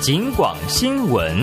警广新闻。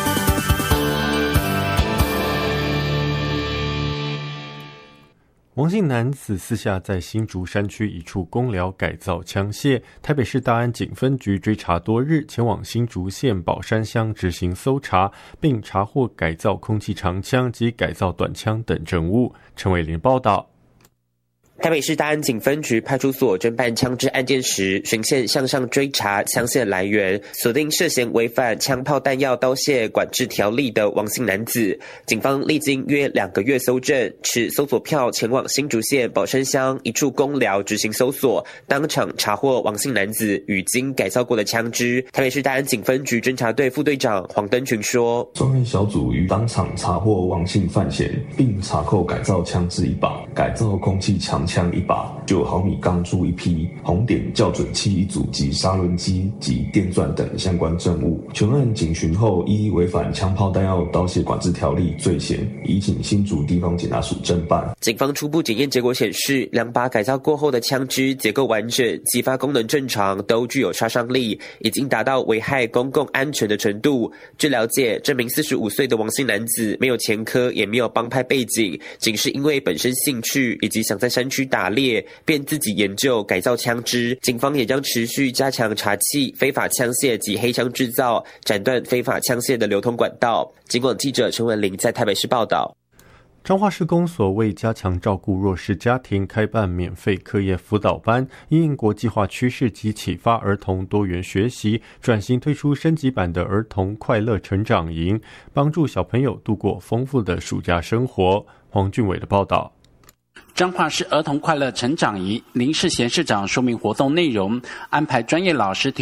王姓男子私下在新竹山区一处公寮改造枪械，台北市大安警分局追查多日，前往新竹县宝山乡执行搜查，并查获改造空气长枪及改造短枪等证物。陈伟林报道。 台北市大安警分局派出所侦办枪支案件时，循线向上追查枪械来源，锁定涉嫌违反枪炮弹药刀械管制条例的王姓男子。警方历经约2个月搜证，持搜索票前往新竹县宝山乡一处公寮执行搜索，当场查获王姓男子与经改造过的枪支。台北市大安警分局侦查队副队长黄登群说： 专案小组于当场查获王姓犯嫌，并查扣改造枪支1把，改造空气长枪1把，9毫米钢珠1批，红点校准器1组及砂轮机及电钻等相关证物。全案警询后，依违反枪炮弹药刀械管制条例罪嫌，移请新竹地方检察署侦办。 警方初步检验结果显示，2把改造过后的枪支结构完整，激发功能正常，都具有杀伤力，已经达到危害公共安全的程度。据了解，这名45岁的王姓男子没有前科，也没有帮派背景，仅是因为本身兴趣以及想在山区打猎，便自己研究改造枪支。警方也将持续加强查缉非法枪械及黑枪制造，斩断非法枪械的流通管道。警广记者陈文玲在台北市报道。 彰化市公所为加强照顾弱势家庭，开办免费课业辅导班，因应国际化趋势及启发儿童多元学习，转型推出升级版的儿童快乐成长营，帮助小朋友度过丰富的暑假生活。黄俊伟的报道。 彰化市儿童快乐成长营林世贤市长说明活动内容，安排专业老师提